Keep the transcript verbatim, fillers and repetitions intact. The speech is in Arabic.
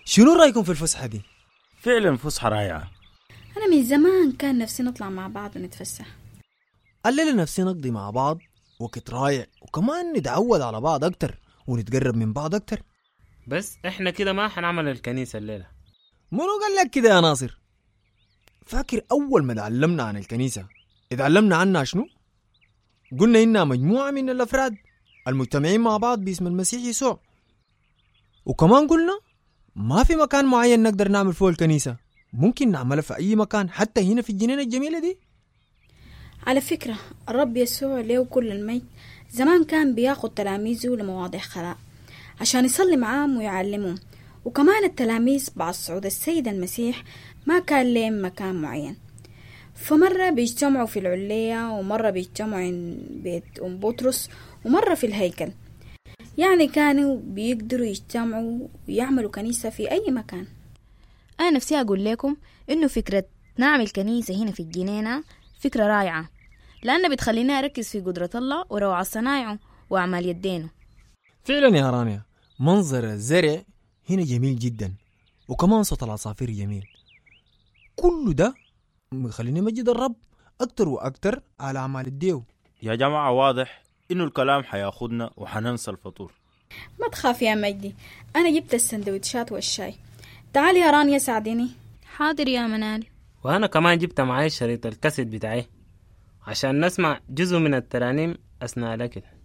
شنو رأيكم في الفسحة دي؟ فعلا فسحة رائعة. أنا من زمان كان نفسي نطلع مع بعض ونتفسح. الليلة نفسي نقضي مع بعض وقت رائع، وكمان نتعود على بعض أكتر ونتقرب من بعض أكتر. بس إحنا كده ما حنعمل الكنيسة الليلة. منو قال لك كده يا ناصر؟ فاكر أول ما تعلمنا عن الكنيسة اتعلمنا عنها شنو؟ قلنا إنها مجموعة من الأفراد المجتمعين مع بعض باسم المسيح يسوع. وكمان قلنا ما في مكان معين نقدر نعمل فوق الكنيسة، ممكن نعملها في أي مكان، حتى هنا في الجنينة الجميلة دي. على فكرة الرب يسوع له كل المجد زمان كان بياخد تلاميذه لمواضع خلاء عشان يصلي معاهم ويعلمهم. وكمان التلاميذ بعد صعود السيد المسيح ما كان لهم مكان معين، فمرة بيجتمعوا في العلية، ومرة بيجتمعوا عند بيت أم بطرس، ومرة في الهيكل. يعني كانوا بيقدروا يجتمعوا ويعملوا كنيسة في أي مكان. أنا نفسي أقول لكم إنه فكرة نعمل كنيسة هنا في الجنينة فكرة رائعة، لأنها بتخلينا أركز في قدرة الله وروعة صنايعه وأعمال يدينه. فعلا يا رانيا، منظر الزرع هنا جميل جدا، وكمان صوت العصافير جميل. كل ده خلينا نمجد الرب أكتر وأكتر على أعمال الديو. يا جماعة واضح إنه الكلام حياخدنا وحننسى الفطور. ما تخاف يا مجدي، أنا جبت السندوتشات والشاي. تعالي يا رانيا ساعديني. حاضر يا منال. وأنا كمان جبت معي شريط الكاسيت بتاعي عشان نسمع جزء من الترانيم أثناء الأكل.